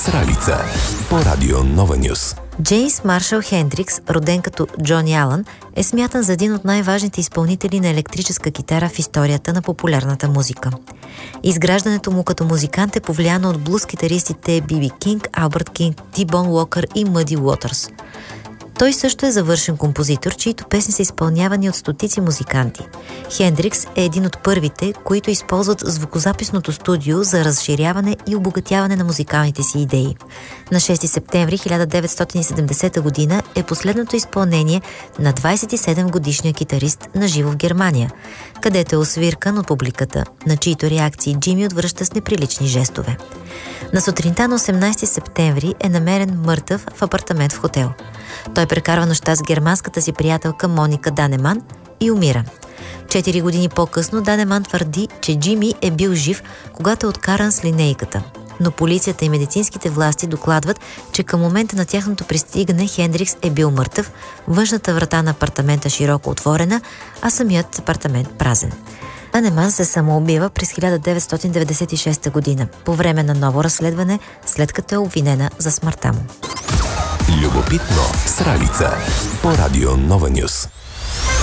Сралица по радио Нова Нюс. Джеймс Маршал Хендрикс, роден като Джони Алън, е смятан за един от най-важните изпълнители на електрическа китара в историята на популярната музика. Изграждането му като музикант е повлияно от блуз китаристите Би Кинг, Албърт Кинг, Ти-Бон Уокър и Мъди Уотърс. Той също е завършен композитор, чието песни са изпълнявани от стотици музиканти. Хендрикс е един от първите, които използват звукозаписното студио за разширяване и обогатяване на музикалните си идеи. На 6 септември 1970 година е последното изпълнение на 27-годишния китарист на живо в Германия, където е освиркан от публиката, на чието реакции Джими отвръща с неприлични жестове. На сутринта на 18 септември е намерен мъртъв в апартамент в хотел. Той прекарва нощта с германската си приятелка Моника Данеман и умира. 4 години по-късно Данеман твърди, че Джими е бил жив, когато е откаран с линейката. Но полицията и медицинските власти докладват, че към момента на тяхното пристигане Хендрикс е бил мъртъв, външната врата на апартамента широко отворена, а самият апартамент празен. Данеман се самоубива през 1996 година, по време на ново разследване, след като е обвинена за смъртта му. Любопитно Сралица по радио Нова Нюс.